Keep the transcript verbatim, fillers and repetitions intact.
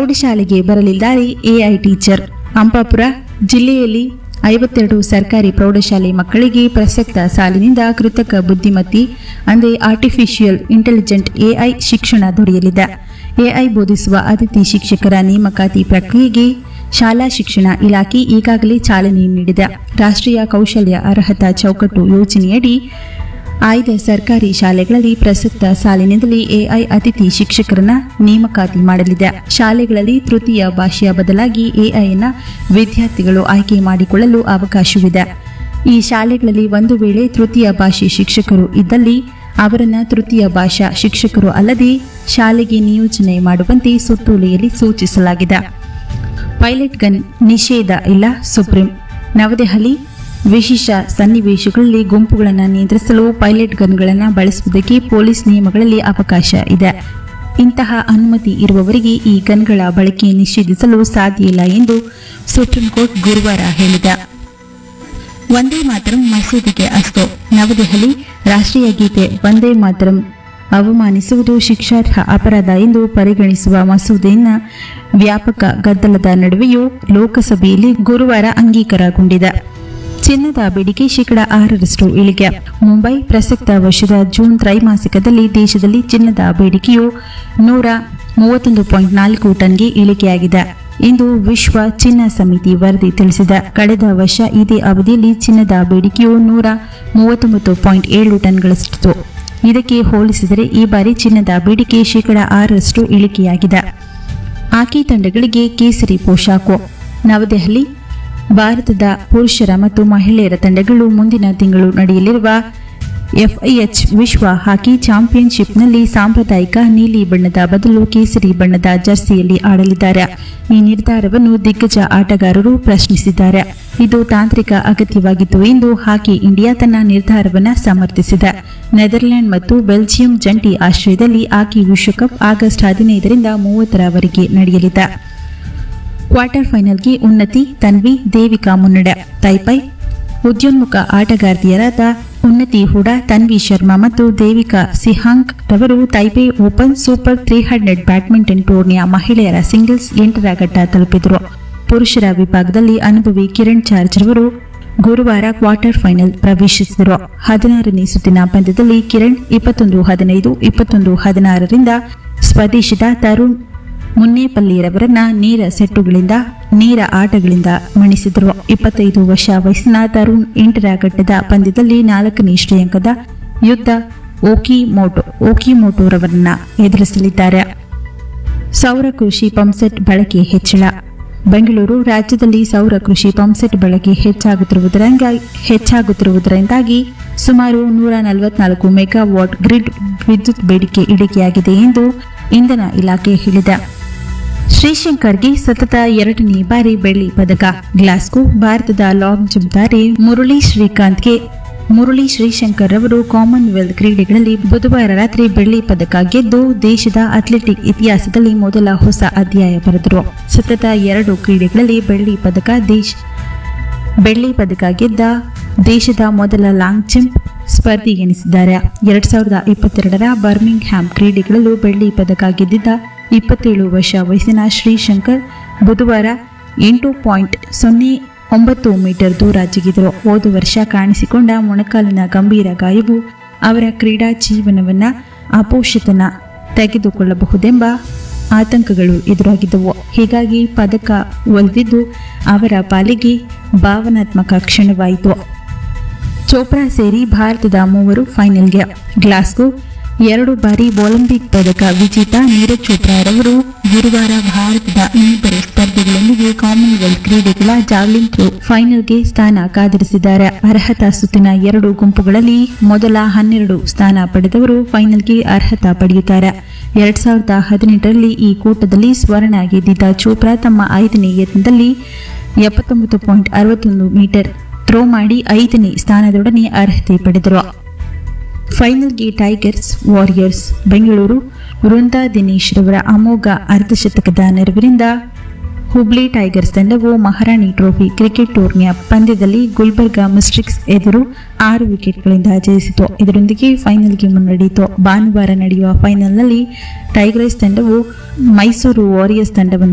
ಪ್ರೌಢಶಾಲೆಗೆ ಬರಲಿದ್ದಾರೆ AI teacher. Ampapura ಜಿಲ್ಲೆಯಲ್ಲಿ ಐವತ್ತೆರಡು ಸರ್ಕಾರಿ ಪ್ರೌಢಶಾಲೆ ಮಕ್ಕಳಿಗೆ ಪ್ರಸಕ್ತ ಸಾಲಿನಿಂದ ಕೃತಕ ಬುದ್ಧಿಮತ್ತೆ ಅಂದರೆ ಆರ್ಟಿಫಿಷಿಯಲ್ ಇಂಟೆಲಿಜೆಂಟ್ ಎಐ ಶಿಕ್ಷಣ ದೊರೆಯಲಿದೆ. ಎಐ ಬೋಧಿಸುವ ಅತಿಥಿ ಶಿಕ್ಷಕರ ನೇಮಕಾತಿ ಪ್ರಕ್ರಿಯೆಗೆ ಶಾಲಾ ಶಿಕ್ಷಣ ಇಲಾಖೆ ಈಗಾಗಲೇ ಚಾಲನೆ ನೀಡಿದೆ. ರಾಷ್ಟ್ರೀಯ ಕೌಶಲ್ಯ ಅರ್ಹತಾ ಚೌಕಟ್ಟು ಯೋಜನೆಯಡಿ ಆಯ್ದ ಸರ್ಕಾರಿ ಶಾಲೆಗಳಲ್ಲಿ ಪ್ರಸಕ್ತ ಸಾಲಿನಿಂದಲೇ ಎಐ ಅತಿಥಿ ಶಿಕ್ಷಕರನ್ನ ನೇಮಕಾತಿ ಮಾಡಲಿದೆ. ಶಾಲೆಗಳಲ್ಲಿ ತೃತೀಯ ಭಾಷೆಯ ಬದಲಾಗಿ ಎಐನ ವಿದ್ಯಾರ್ಥಿಗಳು ಆಯ್ಕೆ ಮಾಡಿಕೊಳ್ಳಲು ಅವಕಾಶವಿದೆ. ಈ ಶಾಲೆಗಳಲ್ಲಿ ಒಂದು ವೇಳೆ ತೃತೀಯ ಭಾಷೆ ಶಿಕ್ಷಕರು ಇದ್ದಲ್ಲಿ ಅವರನ್ನ ತೃತೀಯ ಭಾಷಾ ಶಿಕ್ಷಕರು ಅಲ್ಲದೆ ಶಾಲೆಗೆ ನಿಯೋಜನೆ ಮಾಡುವಂತೆ ಸುತ್ತೋಲೆಯಲ್ಲಿ ಸೂಚಿಸಲಾಗಿದೆ. ಪೈಲಟ್ ಗನ್ ನಿಷೇಧ ಇಲ್ಲ ಸುಪ್ರೀಂ. ನವದೆಹಲಿ ವಿಶೇಷ ಸನ್ನಿವೇಶಗಳಲ್ಲಿ ಗುಂಪುಗಳನ್ನು ನಿಯಂತ್ರಿಸಲು ಪೈಲಟ್ ಗನ್ಗಳನ್ನು ಬಳಸುವುದಕ್ಕೆ ಪೊಲೀಸ್ ನಿಯಮಗಳಲ್ಲಿ ಅವಕಾಶ ಇದೆ. ಇಂತಹ ಅನುಮತಿ ಇರುವವರಿಗೆ ಈ ಗನ್ಗಳ ಬಳಕೆ ನಿಷೇಧಿಸಲು ಸಾಧ್ಯ ಇಲ್ಲ ಎಂದು ಸುಪ್ರೀಂ ಕೋರ್ಟ್ ಗುರುವಾರ ಹೇಳಿದೆ. ವಂದೇ ಮಾತರಂ ಮಸೂದೆಗೆ ಅಸ್ತು. ನವದೆಹಲಿ ರಾಷ್ಟ್ರೀಯ ಗೀತೆ ವಂದೇ ಮಾತರಂ ಅವಮಾನಿಸುವುದು ಶಿಕ್ಷಾರ್ಹ ಅಪರಾಧ ಎಂದು ಪರಿಗಣಿಸುವ ಮಸೂದೆಯನ್ನು ವ್ಯಾಪಕ ಗದ್ದಲದ ನಡುವೆಯೂ ಲೋಕಸಭೆಯಲ್ಲಿ ಗುರುವಾರ ಅಂಗೀಕಾರಗೊಂಡಿದೆ. ಚಿನ್ನದ ಬೇಡಿಕೆ ಶೇಕಡ ಆರರಷ್ಟು ಇಳಿಕೆ. ಮುಂಬೈ ಪ್ರಸಕ್ತ ವರ್ಷದ ಜೂನ್ ತ್ರೈಮಾಸಿಕದಲ್ಲಿ ದೇಶದಲ್ಲಿ ಚಿನ್ನದ ಬೇಡಿಕೆಯು ನೂರ ಮೂವತ್ತೊಂದು ಪಾಯಿಂಟ್ ನಾಲ್ಕು ಟನ್ಗೆ ಇಳಿಕೆಯಾಗಿದೆ ಎಂದು ವಿಶ್ವ ಚಿನ್ನ ಸಮಿತಿ ವರದಿ ತಿಳಿಸಿದೆ. ಕಳೆದ ವರ್ಷ ಇದೇ ಅವಧಿಯಲ್ಲಿ ಚಿನ್ನದ ಬೇಡಿಕೆಯು ನೂರ ಮೂವತ್ತೊಂಬತ್ತು ಪಾಯಿಂಟ್ ಏಳು ಟನ್ಗಳಷ್ಟಿತ್ತು. ಇದಕ್ಕೆ ಹೋಲಿಸಿದರೆ ಈ ಬಾರಿ ಚಿನ್ನದ ಬೇಡಿಕೆ ಶೇಕಡ ಆರರಷ್ಟು ಇಳಿಕೆಯಾಗಿದೆ. ಹಾಕಿ ತಂಡಗಳಿಗೆ ಕೇಸರಿ ಪೋಷಾಕು. ನವದೆಹಲಿ ಭಾರತದ ಪುರುಷರ ಮತ್ತು ಮಹಿಳೆಯರ ತಂಡಗಳು ಮುಂದಿನ ತಿಂಗಳು ನಡೆಯಲಿರುವ ಎಫ್ಐಎಚ್ ವಿಶ್ವ ಹಾಕಿ ಚಾಂಪಿಯನ್ಶಿಪ್ನಲ್ಲಿ ಸಾಂಪ್ರದಾಯಿಕ ನೀಲಿ ಬಣ್ಣದ ಬದಲು ಕೇಸರಿ ಬಣ್ಣದ ಜರ್ಸಿಯಲ್ಲಿ ಆಡಲಿದ್ದಾರೆ. ಈ ನಿರ್ಧಾರವನ್ನು ದಿಗ್ಗಜ ಆಟಗಾರರು ಪ್ರಶ್ನಿಸಿದ್ದಾರೆ. ಇದು ತಾಂತ್ರಿಕ ಅಗತ್ಯವಾಗಿತ್ತು ಎಂದು ಹಾಕಿ ಇಂಡಿಯಾ ತನ್ನ ನಿರ್ಧಾರವನ್ನು ಸಮರ್ಥಿಸಿದೆ. ನೆದರ್ಲೆಂಡ್ ಮತ್ತು ಬೆಲ್ಜಿಯಂ ಜಂಟಿ ಆಶ್ರಯದಲ್ಲಿ ಹಾಕಿ ವಿಶ್ವಕಪ್ ಆಗಸ್ಟ್ ಹದಿನೈದರಿಂದ ಮೂವತ್ತರವರೆಗೆ ನಡೆಯಲಿದೆ. ಕ್ವಾರ್ಟರ್ ಫೈನಲ್ಗೆ ಉನ್ನತಿ, ತನ್ವಿ, ದೇವಿಕಾ ಮುನ್ನಡೆ. ತೈಪೈ ಉದ್ಯೋನ್ಮುಖ ಆಟಗಾರ್ತಿಯರಾದ ಉನ್ನತಿ ಹುಡಾ, ತನ್ವಿ ಶರ್ಮಾ ಮತ್ತು ದೇವಿಕಾ ಸಿಹಾಂಗ್ ರವರು Taipei open super three hundred badminton ಟೂರ್ನಿಯ ಮಹಿಳೆಯರ ಸಿಂಗಲ್ಸ್ ಎಂಟರ ಘಟ್ಟ ತಲುಪಿದರು. ಪುರುಷರ ವಿಭಾಗದಲ್ಲಿ ಅನುಭವಿ ಕಿರಣ್ ಚಾರ್ಜ್ ರವರು ಗುರುವಾರ ಕ್ವಾರ್ಟರ್ ಫೈನಲ್ ಪ್ರವೇಶಿಸಿದರು. ಹದಿನಾರನೇ ಸುತ್ತಿನ ಪಂದ್ಯದಲ್ಲಿ ಕಿರಣ್ ಇಪ್ಪತ್ತೊಂದು ಹದಿನೈದು ಇಪ್ಪತ್ತೊಂದು ಹದಿನಾರರಿಂದ ಸ್ವದೇಶದ ತರುಣ್ ಮುನ್ನೇಪಲ್ಲಿರವರನ್ನ ನೇರ ಸೆಟ್ಟುಗಳಿಂದ ನೇರ ಆಟಗಳಿಂದ ಮಣಿಸಿದರು. ಇಪ್ಪತ್ತೈದು ವರ್ಷ ವಯಸ್ಸಿನ ತರುಣ್ ಎಂಟರ ಘಟ್ಟದ ಪಂದ್ಯದಲ್ಲಿ ನಾಲ್ಕನೇ ಶ್ರೇಯಾಂಕದ ಯುದ್ಧ ಓಕಿಮೋಟೋ ಓಕಿಮೋಟೋರವರನ್ನ ಎದುರಿಸಲಿದ್ದಾರೆ. ಸೌರ ಕೃಷಿ ಪಂಪ್ಸೆಟ್ ಬಳಕೆ ಹೆಚ್ಚಳ. ಬೆಂಗಳೂರು ರಾಜ್ಯದಲ್ಲಿ ಸೌರ ಕೃಷಿ ಪಂಪ್ಸೆಟ್ ಬಳಕೆ ಹೆಚ್ಚಾಗುತ್ತಿರುವುದರಿಂದ ಹೆಚ್ಚಾಗುತ್ತಿರುವುದರಿಂದಾಗಿ ಸುಮಾರು ನೂರ ನಲವತ್ನಾಲ್ಕು ಮೆಗಾವಾಟ್ ಗ್ರಿಡ್ ವಿದ್ಯುತ್ ಬೇಡಿಕೆ ಇಳಿಕೆಯಾಗಿದೆ ಎಂದು ಇಂಧನ ಇಲಾಖೆ ಹೇಳಿದೆ. ಶ್ರೀಶಂಕರ್ಗೆ ಸತತ ಎರಡನೇ ಬಾರಿ ಬೆಳ್ಳಿ ಪದಕ. ಗ್ಲಾಸ್ಗೋ ಭಾರತದ ಲಾಂಗ್ ಜಂಪ್ ತಾರೆ ಮುರಳಿ ಶ್ರೀಕಾಂತ್ಗೆ ಮುರಳಿ ಶ್ರೀಶಂಕರ್ ಅವರು ಕಾಮನ್ವೆಲ್ತ್ ಕ್ರೀಡೆಗಳಲ್ಲಿ ಬುಧವಾರ ರಾತ್ರಿ ಬೆಳ್ಳಿ ಪದಕ ಗೆದ್ದು ದೇಶದ ಅಥ್ಲೆಟಿಕ್ ಇತಿಹಾಸದಲ್ಲಿ ಮೊದಲ ಹೊಸ ಅಧ್ಯಾಯ ಬರೆದರು. ಸತತ ಎರಡು ಕ್ರೀಡೆಗಳಲ್ಲಿ ಬೆಳ್ಳಿ ಪದಕ ದೇಶ ಬೆಳ್ಳಿ ಪದಕ ಗೆದ್ದ ದೇಶದ ಮೊದಲ ಲಾಂಗ್ ಜಂಪ್ ಸ್ಪರ್ಧಿ ಎನಿಸಿದ್ದಾರೆ. ಎರಡ್ ಸಾವಿರದ ಇಪ್ಪತ್ತೆರಡರ ಬರ್ಮಿಂಗ್ ಹ್ಯಾಮ್ ಕ್ರೀಡೆಗಳಲ್ಲೂ ಬೆಳ್ಳಿ ಪದಕ ಗೆದ್ದಿದ್ದ ಇಪ್ಪತ್ತೇಳು ವರ್ಷ ವಯಸ್ಸಿನ ಶ್ರೀಶಂಕರ್ ಬುಧವಾರ ಎಂಟು ಪಾಯಿಂಟ್ ಸೊನ್ನೆ ಒಂಬತ್ತು ಮೀಟರ್ ದೂರ ಜಿಗಿದರು. ಹೋದ ವರ್ಷ ಕಾಣಿಸಿಕೊಂಡ ಮೊಣಕಾಲಿನ ಗಂಭೀರ ಗಾಯವು ಅವರ ಕ್ರೀಡಾ ಜೀವನವನ್ನ ಅಪೋಷಿತನ ತೆಗೆದುಕೊಳ್ಳಬಹುದೆಂಬ ಆತಂಕಗಳು ಎದುರಾಗಿದ್ದವು. ಹೀಗಾಗಿ ಪದಕ ಒಲಿದಿದ್ದು ಅವರ ಪಾಲಿಗೆ ಭಾವನಾತ್ಮಕ ಕ್ಷಣವಾಯಿತು. ಚೋಪ್ರಾ ಸೇರಿ ಭಾರತದ ಮೂವರು ಫೈನಲ್ಗೆ. ಗ್ಲಾಸ್ಗೋ ಎರಡು ಬಾರಿ ಒಲಿಂಪಿಕ್ ಪದಕ ವಿಜೇತ ನೀರಜ್ ಚೋಪ್ರಾ ರವರು ಗುರುವಾರ ಭಾರತದ ಇನ್ನಿಬ್ಬರು ಸ್ಪರ್ಧಿಗಳೊಂದಿಗೆ ಕಾಮನ್ವೆಲ್ತ್ ಕ್ರೀಡೆಗಳ ಜಾವ್ಲಿನ್ ಥ್ರೋ ಫೈನಲ್ಗೆ ಸ್ಥಾನ ಕಾದಿರಿಸಿದ್ದಾರೆ. ಅರ್ಹತಾ ಸುತ್ತಿನ ಎರಡು ಗುಂಪುಗಳಲ್ಲಿ ಮೊದಲ ಹನ್ನೆರಡು ಸ್ಥಾನ ಪಡೆದವರು ಫೈನಲ್ಗೆ ಅರ್ಹತಾ ಪಡೆಯುತ್ತಾರೆ. ಎರಡ್ ಸಾವಿರದ ಹದಿನೆಂಟರಲ್ಲಿ ಈ ಕೂಟದಲ್ಲಿ ಸ್ವರ್ಣ ಗೆದ್ದಿದ್ದ ಚೋಪ್ರಾ ತಮ್ಮ ಐದನೇ ಯತ್ನದಲ್ಲಿ ಎಪ್ಪತ್ತೊಂಬತ್ತು ಪಾಯಿಂಟ್ ಅರವತ್ತೊಂದು ಮೀಟರ್ ಥ್ರೋ ಮಾಡಿ ಐದನೇ ಸ್ಥಾನದೊಡನೆ ಅರ್ಹತೆ ಪಡೆದರು. ಫೈನಲ್ಗೆ ಟೈಗರ್ಸ್ ವಾರಿಯರ್ಸ್. ಬೆಂಗಳೂರು ವೃಂದಾ ದಿನೇಶ್ ರವರ ಅಮೋಘ ಅರ್ಧಶತಕದ ನೆರವಿನಿಂದ ಹುಬ್ಳಿ ಟೈಗರ್ಸ್ ತಂಡವು ಮಹಾರಾಣಿ ಟ್ರೋಫಿ ಕ್ರಿಕೆಟ್ ಟೂರ್ನಿಯ ಪಂದ್ಯದಲ್ಲಿ ಗುಲ್ಬರ್ಗಾ ಮಿಸ್ಟಿಕ್ಸ್ ಎದುರು ಆರು ವಿಕೆಟ್ಗಳಿಂದ ಜಯಿಸಿತು. ಇದರೊಂದಿಗೆ ಫೈನಲ್ಗೆ ಮುನ್ನಡೆಯಿತು. ಭಾನುವಾರ ನಡೆಯುವ ಫೈನಲ್ನಲ್ಲಿ ಟೈಗರ್ಸ್ ತಂಡವು ಮೈಸೂರು ವಾರಿಯರ್ಸ್ ತಂಡವನ್ನು